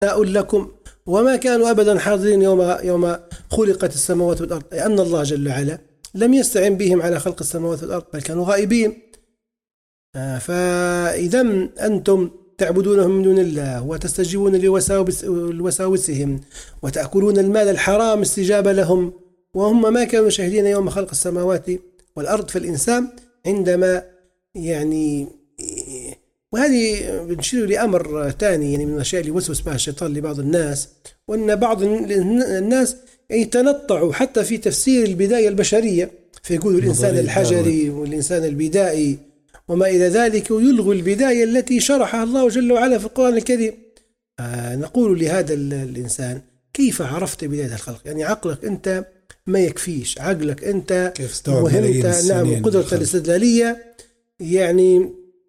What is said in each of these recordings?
لكم وما كانوا أبدا حاضرين يوم خلقت السماوات والأرض، أي أن الله جل وعلا لم يستعن بهم على خلق السماوات والأرض بل كانوا غائبين. فإذا أنتم تعبدونهم من دون الله وتستجيبون لوساوسهم وتأكلون المال الحرام استجابة لهم وهم ما كانوا شاهدين يوم خلق السماوات والأرض. فالإنسان عندما يعني، وهذه بنشير لأمر ثاني يعني من الأشياء اللي وسوس بها الشيطان لبعض الناس، وأن بعض الناس يتنطعوا حتى في تفسير البداية البشرية، فيقولوا الإنسان الحجري والإنسان البدائي وما إلى ذلك، ويلغوا البداية التي شرحها الله جل وعلا في القرآن الكريم. نقول لهذا الإنسان كيف عرفت بداية الخلق؟ يعني عقلك أنت ما يكفيش، عقلك أنت وهمت نعم قدرة الاستدلالية يعني.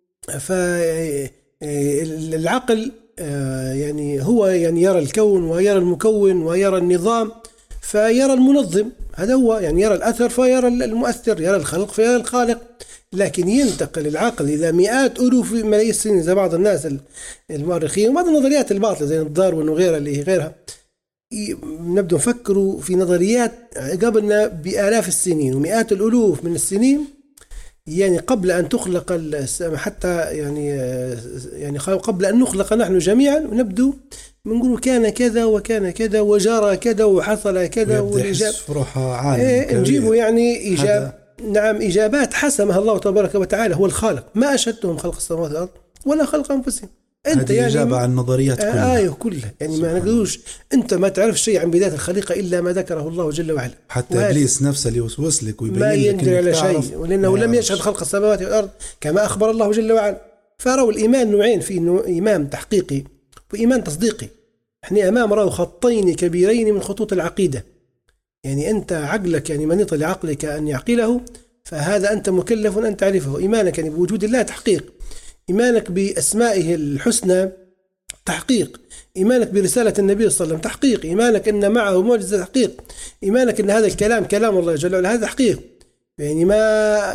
فالعقل يعني هو يعني يرى الكون ويرى المكون ويرى النظام فيرى المنظم، هذا هو يعني يرى الأثر فيرى المؤثر، يرى الخلق فيرى الخالق. لكن ينتقل العقل إلى مئات ألوف ملايين السنين زي بعض الناس المؤرخين وبعض النظريات الباطلة زي داروين وغيرها اللي هي غيرها، نبدأ نفكروا في نظريات قبلنا بآلاف السنين ومئات الألوف من السنين، يعني قبل أن تخلق حتى يعني قبل أن نخلق نحن جميعا، ونبدو نقول كان كذا وكان كذا وجرى كذا وحصل كذا، والإجابة نجيبوا يعني نعم إجابات حسمها الله تبارك وتعالى هو الخالق. ما أشهدتهم خلق السماوات والأرض ولا خلق أنفسهم. أنت يعني إجابة عن النظريات كلها كلها يعني ما نقولوش أنت ما تعرف شيء عن بداية الخليقة إلا ما ذكره الله جل وعلا. حتى إبليس نفسه اللي يوسوس لك ويبين ما يندر على شيء، ولأنه لم يشهد خلق السماوات والأرض كما أخبر الله جل وعلا. فروا الإيمان نوعين، في إيمان تحقيقي وإيمان تصديقي. احنا أمام رأوا خطين كبيرين من خطوط العقيدة. يعني أنت عقلك يعني منيط لعقلك أن يعقله، فهذا أنت مكلف أن تعرفه. إيمانك يعني بوجود الله تحقيق، إيمانك بأسمائه الحسنى تحقيق، إيمانك برسالة النبي صلى الله عليه وسلم تحقيق، إيمانك أن معه معجزة تحقيق، إيمانك أن هذا الكلام كلام الله جل وعلا هذا تحقيق. يعني ما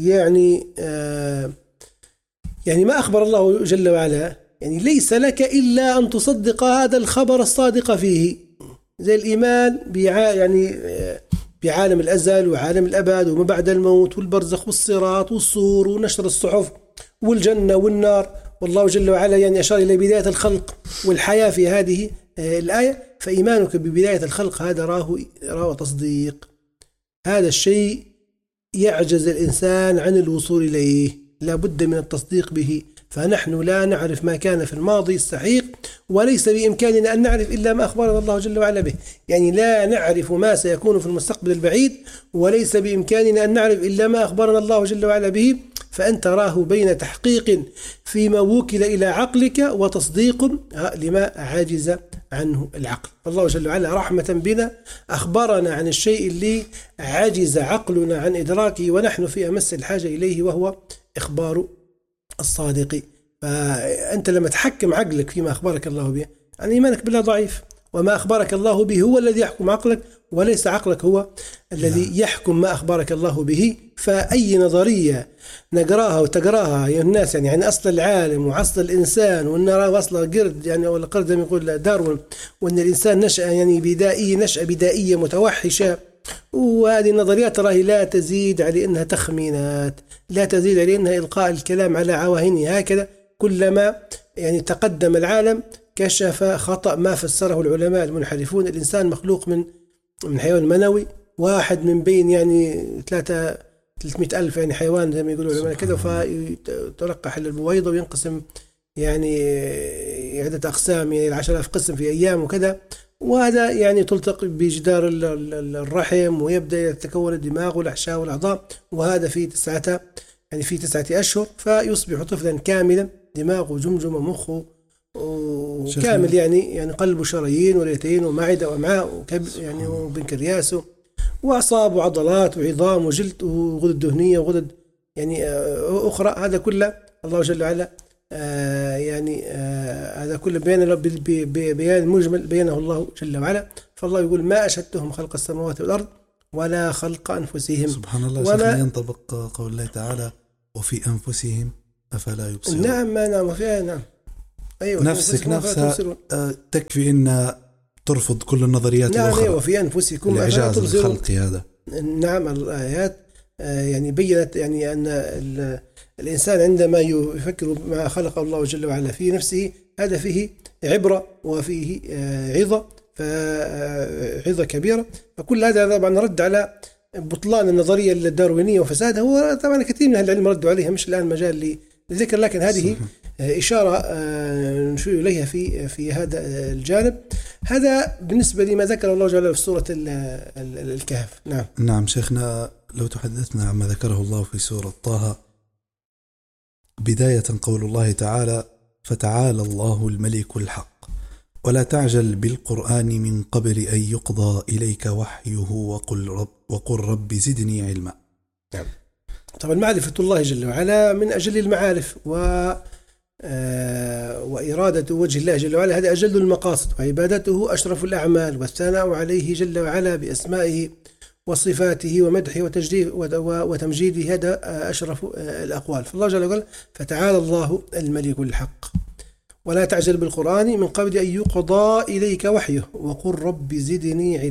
يعني ما أخبر الله جل وعلا يعني ليس لك إلا أن تصدق هذا الخبر الصادق فيه، زي الإيمان يعني بعالم الأزل وعالم الأبد وما بعد الموت والبرزخ والصراط والصور ونشر الصحف والجنة والنار. والله جل وعلا يعني أشار إلى بداية الخلق والحياة في هذه الآية. فإيمانك ببداية الخلق هذا راه تصديق. هذا الشيء يعجز الإنسان عن الوصول إليه، لا بد من التصديق به. فنحن لا نعرف ما كان في الماضي السحيق، وليس بإمكاننا أن نعرف إلا ما أخبرنا الله جل وعلا به. يعني لا نعرف ما سيكون في المستقبل البعيد، وليس بإمكاننا أن نعرف إلا ما أخبرنا الله جل وعلا به. فأنت راه بين تحقيق فيما وكل إلى عقلك وتصديق لما عاجز عنه العقل. الله جل وعلا رحمة بنا أخبرنا عن الشيء اللي عاجز عقلنا عن إدراكه ونحن في أمس الحاجة إليه، وهو إخبار الصادق. فأنت لما تحكم عقلك فيما أخبرك الله به، يعني إيمانك بالله ضعيف، وما أخبرك الله به هو الذي يحكم عقلك، وليس عقلك هو الذي يحكم ما أخبرك الله به. فأي نظرية نقراها وتقراها يا الناس يعني أصل العالم وأصل الإنسان وأن أصل قرد يعني ولا قرد زي ما يقول داروين، وأن الإنسان نشأة يعني بدائية، نشأة بدائية متوحشة، وهذه النظريات راهي لا تزيد على أنها تخمينات، لا تزيد على أنها إلقاء الكلام على عواهنه. هكذا كلما يعني تقدم العالم كشف خطأ ما فسره العلماء المنحرفون. الإنسان مخلوق من حيوان منوي واحد من بين يعني 300,000 يعني حيوان زي ما يقولوا العلماء كذا، فيتلقح للبويضة وينقسم يعني عدة أقسام يعني 10,000 قسم في أيام وكذا، وهذا يعني تلتقي بجدار الرحم ويبدأ يتكون الدماغ والأحشاء والأعضاء، وهذا في 9 أشهر فيصبح طفلا كاملا، دماغ وجمجم ومخ وكامل يعني قلب وشرايين ورئتين ومعدة وأمعاء يعني وبنكرياس وأعصاب وعضلات وعظام وجلد وغدد دهنية وغدد يعني أخرى. هذا كله الله جل وعلا هذا كله بيان مجمل بينه الله جل وعلا. فالله يقول ما أشهدتهم خلق السماوات والأرض ولا خلق أنفسهم. سبحان الله. ولا ينطبق قول الله تعالى وفي أنفسهم أفلا يبصرون. نعم ما نعم فيها نعم. أيوة نفسك نفسها تكفي إن ترفض كل النظريات الأخرى. نعم، وفي أنفسكم الإعجاز الخلقي هذا. نعم، الآيات يعني بيّنت يعني أن الإنسان عندما يفكر ما خلق الله جل وعلا في نفسه هذا فيه عبرة وفيه عظة كبيرة. فكل هذا طبعا رد على بطلان النظرية الداروينية وفسادها. هو طبعا كثير من العلم ردوا عليها، مش الآن مجال لذكر، لكن هذه إشارة نشير إليها في هذا الجانب. هذا بالنسبة لما ذكر الله جل وعلا في سورة الكهف. نعم شيخنا، لو تحدثنا عما ذكره الله في سورة طه. بداية قول الله تعالى: فتعالى الله الملك الحق ولا تعجل بالقرآن من قبل أن يقضى إليك وحيه وقل رب زدني علما. نعم. طبعا معرفة الله جل وعلا من أجل المعارف وإرادة وجه الله جل وعلا هذا أجل المقاصد، وعبادته أشرف الأعمال، والثناء عليه جل وعلا بأسمائه وصفاته ومدحه وتمجيده هذا أشرف الأقوال. فالله جل وعلا فتعالى الله الملك الحق ولا تعجل بالقرآن من قبل أن يقضى إليك وحيه وقل رب زدني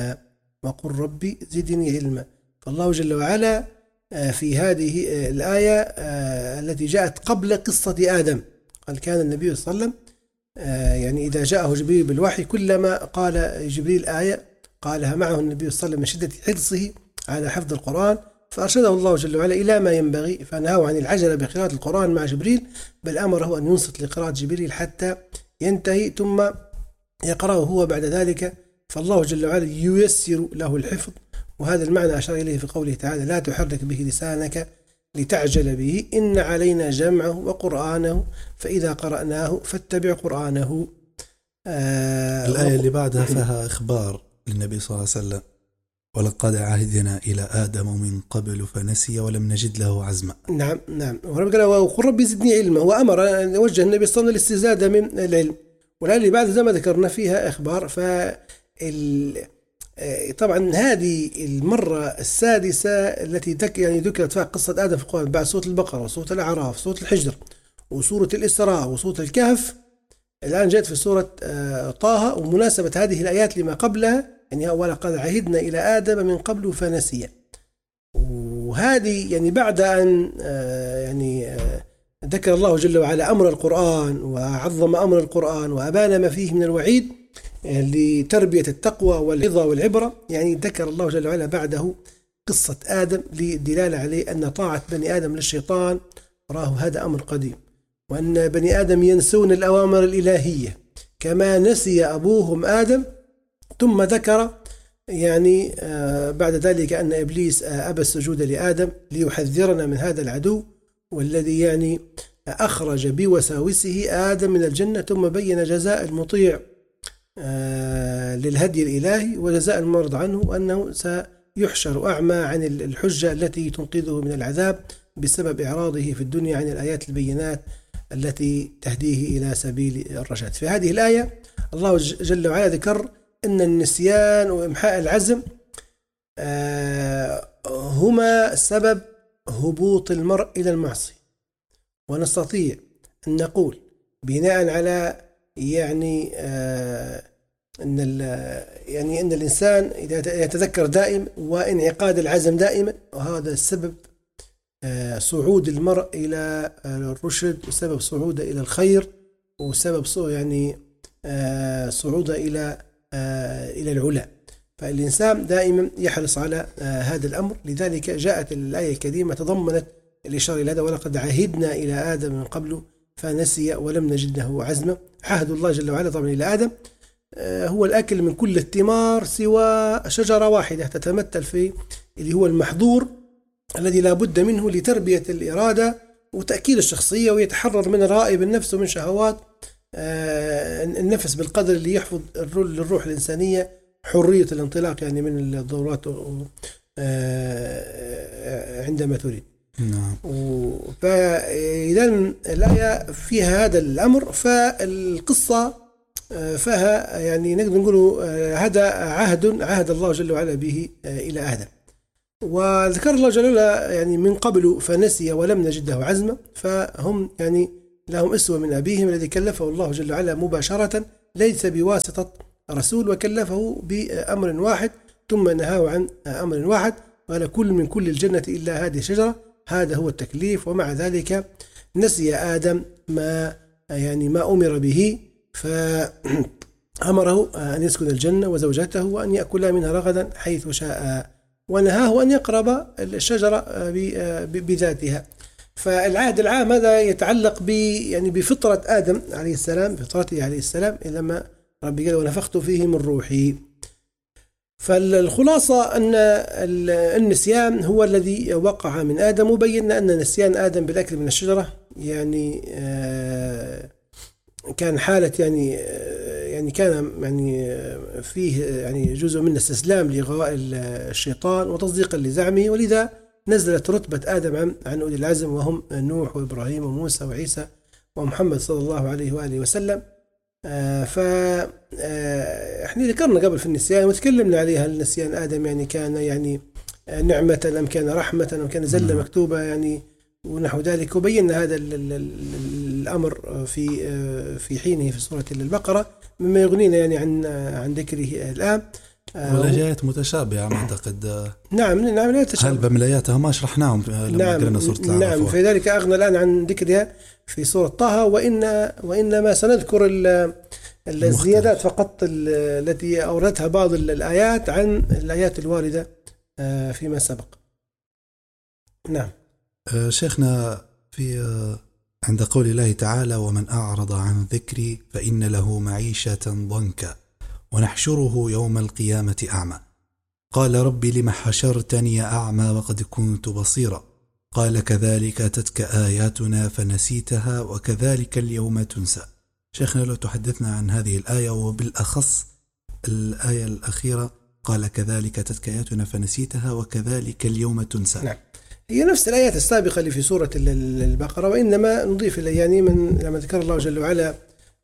علما. فالله جل وعلا في هذه الآية التي جاءت قبل قصة آدم قال: كان النبي صلى الله عليه وسلم يعني إذا جاءه جبريل بالوحي كلما قال جبريل آية قالها معه النبي صلى الله عليه وسلم من شدة حرصه على حفظ القرآن، فأرشده الله جل وعلا إلى ما ينبغي، فنهاه عن العجلة بقراءة القرآن مع جبريل، بل أمره أن ينصت لقراءة جبريل حتى ينتهي ثم يقرأه هو بعد ذلك. فالله جل وعلا ييسر له الحفظ، وهذا المعنى أشار إليه في قوله تعالى: لا تحرك به لسانك لتعجل به إن علينا جمعه وقرآنه فإذا قرأناه فاتبع قرآنه. الآية اللي بعدها فيها إخبار للنبي صلى الله عليه وسلم: ولقد عهدنا إلى آدم من قبل فنسي ولم نجد له عزما. نعم. وقل ربي زدني علما، وأمر وجه النبي صلى الله عليه وسلم الاستزادة من العلم. والآية اللي بعد زي ما ذكرنا فيها إخبار. طبعا هذه المرة السادسة التي يعني ذكرت فيها قصة آدم في القرآن بعد سورة البقرة وسورة الأعراف وسورة الحجر وسورة الإسراء وسورة الكهف. الآن جاءت في سورة طه، ومناسبة هذه الآيات لما قبلها يعني ولقد عهدنا إلى آدم من قبل فنسي. وهذه يعني بعد أن يعني ذكر الله جل وعلا أمر القرآن وعظم أمر القرآن وأبان ما فيه من الوعيد لتربية التقوى والعظة والعبرة، يعني ذكر الله جل وعلا بعده قصة آدم للدلالة عليه أن طاعة بني آدم للشيطان راه هذا أمر قديم، وأن بني آدم ينسون الأوامر الإلهية كما نسي أبوهم آدم. ثم ذكر يعني بعد ذلك أن إبليس أبى السجود لآدم ليحذرنا من هذا العدو والذي يعني أخرج بوساوسه آدم من الجنة، ثم بين جزاء المطيع للهدي الإلهي وجزاء المعرض عنه أنه سيحشر أعمى عن الحجة التي تنقذه من العذاب بسبب إعراضه في الدنيا عن الآيات البينات التي تهديه إلى سبيل الرشاد. في هذه الآية الله جل وعلا ذكر أن النسيان وإمحاء العزم هما سبب هبوط المرء إلى المعصية. ونستطيع أن نقول بناء على يعني أن الإنسان إذا يتذكر دائم وانعقاد العزم دائما، وهذا السبب صعود المرء إلى الرشد، وسبب صعوده إلى الخير، وسبب يعني صعوده إلى العلا. فالإنسان دائما يحرص على هذا الأمر. لذلك جاءت الآية الكريمة تضمنت الإشارة إلى هذا: ولقد عهدنا إلى آدم من قبل فنسي ولم نجد له عزما. عهد الله جل وعلا طبعا إلى آدم هو الأكل من كل الثمار سوى شجرة واحدة تتمثل في اللي هو المحظور الذي لا بد منه لتربية الإرادة وتأكيد الشخصية، ويتحرر من رائب النفس ومن شهوات النفس بالقدر اللي يحفظ للروح الإنسانية حرية الانطلاق يعني من الضرورات عندما تريد. نعم. فإذا الآية فيها هذا الأمر، فالقصة فيها يعني نقدر نقول هذا عهد الله جل وعلا به إلى آدم. وذكر الله جل وعلا يعني من قبل فنسي ولم نجد له عزما، فهم يعني لهم أسوة من أبيهم الذي كلفه الله جل وعلا مباشرة ليس بواسطة رسول، وكلفه بأمر واحد ثم نهاه عن أمر واحد، قال كل من كل الجنة إلا هذه الشجرة، هذا هو التكليف. ومع ذلك نسي آدم ما أمر به، فأمره أن يسكن الجنة وزوجته وأن يأكلا منها رغدا حيث شاء، ونهاه أن يقرب الشجرة بذاتها. فالعهد العام هذا يتعلق بفطرة آدم عليه السلام، بفطرته عليه السلام، لما ربي قال ونفخت فيه من روحي. فالخلاصة أن النسيان هو الذي وقع من آدم، وبينا أن نسيان آدم بالأكل من الشجرة كان حالة كان فيه جزء من استسلام لغواء الشيطان وتصديقا لزعمه، ولذا نزلت رتبة آدم عن أولي العزم، وهم نوح وإبراهيم وموسى وعيسى ومحمد صلى الله عليه وآله وسلم. احنا ذكرنا قبل في النسيان وتكلمنا عليها، النسيان آدم كان نعمة أم كان رحمة أم كان زلة مكتوبة ونحو ذلك، وبينا هذا الأمر في حينه في سورة البقرة، مما يغنينا عن ذكره الآن. والآيات متشابهة أعتقد. نعم لا تشابه، هل بملاياتها ما شرحناهم لما قرأنا سورة الأعراف. نعم، فلذلك أغنى الآن عن ذكرها في سورة طه، وإنما سنذكر الزيادات فقط التي أوردتها بعض الآيات عن الآيات الواردة فيما سبق. نعم. شيخنا، عند قول الله تعالى ومن أعرض عن ذكري فإن له معيشة ضنكا ونحشره يوم القيامة أعمى، قال ربي لم حشرتني أعمى وقد كنت بصيرا، قال كذلك أتتك آياتنا فنسيتها وكذلك اليوم تنسى. شيخنا، لو تحدثنا عن هذه الآية، وبالأخص الآية الأخيرة، قال كذلك أتتك آياتنا فنسيتها وكذلك اليوم تنسى. نعم، هي نفس الآيات السابقة اللي في سورة البقرة، وإنما نضيف إليه لما ذكر الله جل وعلا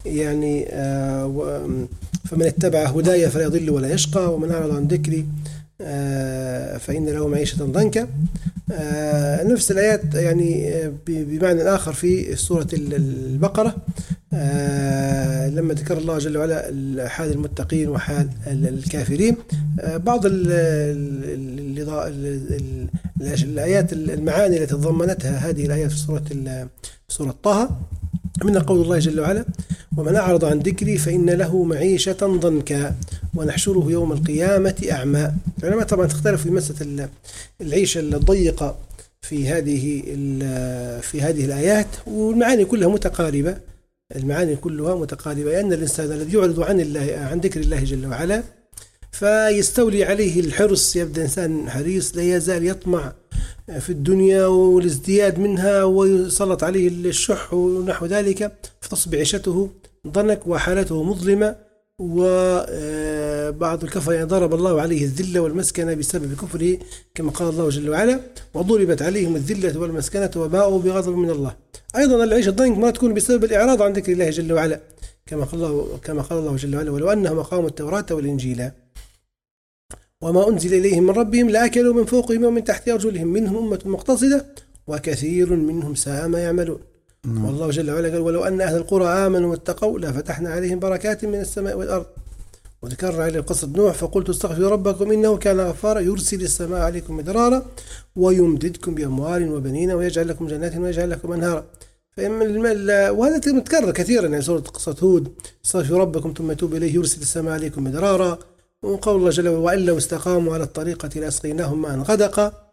فمن اتبع هدايا فلا يضل ولا يشقى ومن أعرض عن ذكري فإن له معيشة ضنكا. نفس الآيات بمعنى آخر في سورة البقرة، لما ذكر الله جل وعلا حال المتقين وحال الكافرين. بعض الآيات المعاني التي تضمنتها هذه الآيات في سورة طه، من قول الله جل وعلا ومن أعرض عن ذكري فإن له معيشة ضنكا ونحشره يوم القيامة أعمى. العلماء طبعا تختلف في مسألة العيشة الضيقة في هذه الآيات، والمعاني كلها متقاربة. لأن الإنسان الذي يعرض عن ذكر الله جل وعلا فيستولي عليه الحرص، يبدأ إنسان حريص لا يزال يطمع في الدنيا والازدياد منها، ويسلط عليه الشح ونحو ذلك، فتصبح عيشته ضنك وحالته مظلمة. وبعض الكفر ضرب الله عليه الذلة والمسكنة بسبب كفره، كما قال الله جل وعلا وضربت عليهم الذلة والمسكنة وباءوا بغضب من الله. أيضا العيشة الضنك ما تكون بسبب الإعراض عن ذكر الله جل وعلا، كما قال الله جل وعلا ولو أنهم أقاموا التوراة والإنجيل وما أنزل إليهم من ربهم لأكلوا من فوقهم ومن تحت أرجلهم منهم أمة مقتصدة وكثير منهم ساء ما يعملون. والله جل وعلا قال ولو أن أهل القرى آمنوا واتقوا لفتحنا عليهم بركات من السماء والأرض. وذكرنا على قصة نوح فقلت استغفروا ربكم إنه كان غفارا يرسل السماء عليكم مدرارا ويمددكم بأموال وبنين ويجعل لكم جنات ويجعل لكم أنهارا. وهذا متكرر كثيرا، سورة قصة هود استغفروا ربكم ثم توبوا إليه يرسل السماء عليكم مدرارا. وقول الله جل وعلا وإن لو استقاموا على الطريقة لأسقيناهم ماء غدقا.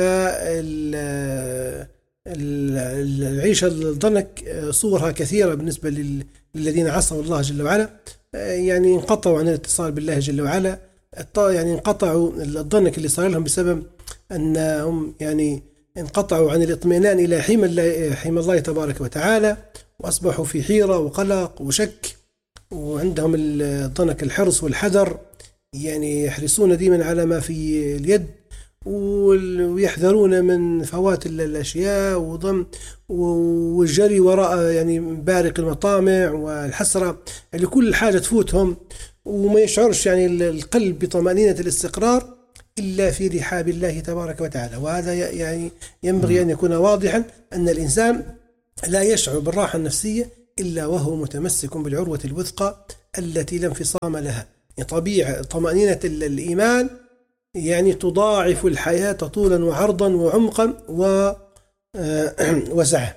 العيشة الضنك صورها كثيرة بالنسبة للذين عصوا الله جل وعلا، انقطعوا عن الاتصال بالله جل وعلا، انقطعوا الضنك اللي صار لهم بسبب أنهم انقطعوا عن الاطمئنان إلى حمى الله تبارك وتعالى، وأصبحوا في حيرة وقلق وشك، وعندهم الضنك الحرص والحذر، يحرصون دائما على ما في اليد ويحذرون من فوات الأشياء والجري وراء بارق المطامع والحسرة كل حاجة تفوتهم، وما يشعرش القلب بطمأنينة الاستقرار إلا في رحاب الله تبارك وتعالى. وهذا ينبغي أن يكون واضحا أن الإنسان لا يشعر بالراحة النفسية إلا وهو متمسك بالعروة الوثقى التي لا انفصام لها. يعني طبيعة طمأنينة الإيمان يعني تضاعف الحياة طولا وعرضا وعمقا ووسعا.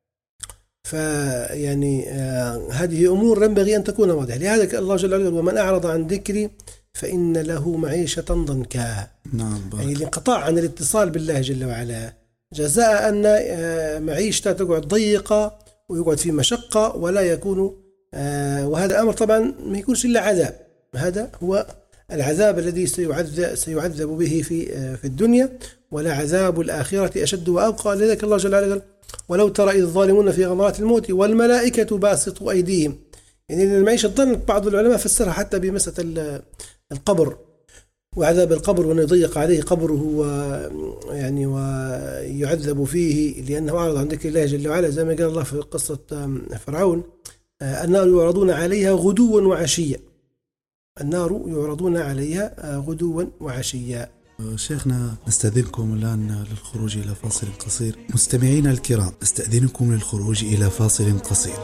فيعني هذه أمور ينبغي أن تكون واضحة. لهذا الله جل وعلا ومن أعرض عن ذكري فإن له معيشة ضنكا. نعم. يعني الانقطاع عن الاتصال بالله جل وعلا جزاء أن معيشته تقعد ضيقة ويقعد في مشقة ولا يكون وهذا أمر طبعا ما يكونش إلا عذاب. هذا هو العذاب الذي سيعذب به في الدنيا، ولا عذاب الآخرة أشد وأبقى. لذلك الله جل وعلا قال ولو ترى إذ الظالمون في غمرات الموت والملائكة باسطوا أيديهم. يعني المعيشة الضنك بعض العلماء فسرها حتى بمسألة القبر وعذاب القبر، وأن يضيق عليه قبره يعني ويعذب فيه لأنه أعرض عن ذكر الله جل وعلا، زي ما قال الله في قصة فرعون النار يعرضون عليها غدوا وعشيا. النار يعرضون عليها غدوا وعشيا. شيخنا نستأذنكم الآن للخروج إلى فاصل قصير. مستمعينا الكرام نستأذنكم للخروج إلى فاصل قصير.